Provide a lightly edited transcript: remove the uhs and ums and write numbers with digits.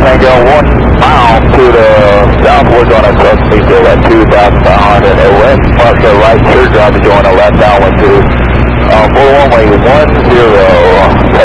Tango, 1 mile to the southward on a subspeed to at 2,500 and west, mark the right, sure drive to join a left downwind to full runway 10.